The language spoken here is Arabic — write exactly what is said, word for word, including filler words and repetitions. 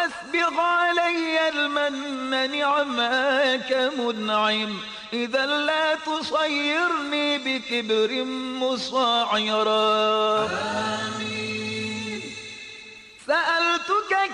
وأسبغ علي المن نعماك منعم، إذا لا تصيرني بكبر مصاعرا.